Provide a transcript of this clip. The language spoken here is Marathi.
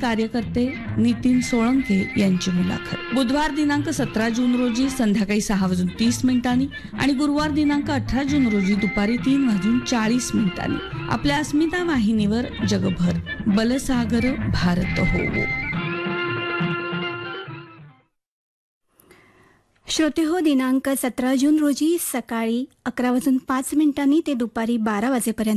कार्यकर्ते नितीन सोळंके यांची मुलाखत. बुधवार दिनांक 17 जून रोजी संध्याकाळी 6:30 आणि गुरुवार दिनांक 18 जून रोजी दुपारी 3:40 आपल्या अस्मिता वाहिनीवर. जगभर बलसागर भारत होवो. श्रोतेहो, दिनांक 17 जून रोजी सकाळी 11:05 ते दुपारी 12 वाजेपर्यंत